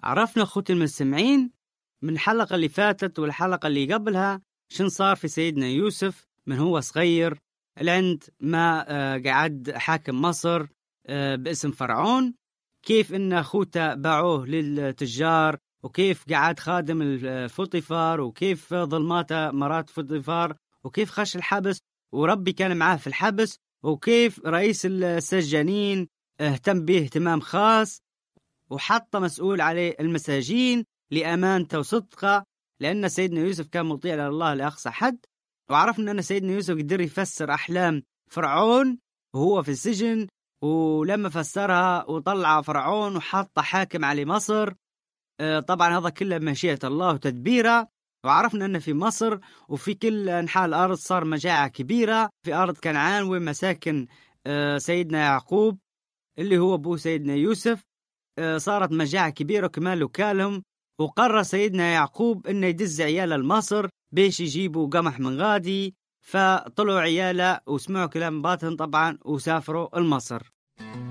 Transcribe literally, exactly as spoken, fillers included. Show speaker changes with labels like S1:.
S1: عرفنا أخوتي المستمعين من الحلقة اللي فاتت والحلقة اللي قبلها شن صار في سيدنا يوسف من هو صغير لعند ما قعد حاكم مصر باسم فرعون، كيف إن أخوته باعوه للتجار، وكيف قعد خادم الفطيفار، وكيف ظلماته مرات فطيفار، وكيف خش الحبس وربي كان معاه في الحبس، وكيف رئيس السجانين اهتم به اهتمام خاص وحط مسؤول عليه المساجين لأمانته وصدقه، لأن سيدنا يوسف كان مطيع لله لأقصى حد. وعرفنا أن سيدنا يوسف قدر يفسر أحلام فرعون وهو في السجن، ولما فسرها وطلع فرعون وحط حاكم على مصر، طبعا هذا كله بمشيئة الله وتدبيره. وعرفنا أن في مصر وفي كل أنحاء الأرض صار مجاعة كبيرة في أرض كنعان ومساكن سيدنا يعقوب اللي هو أبو سيدنا يوسف، صارت مجاعة كبيرة وكمان وكالهم. وقرر سيدنا يعقوب إنه يدز عياله لمصر بيش يجيبوا قمح من غادي، فطلعوا عياله وسمعوا كلام باطن طبعا وسافروا لمصر.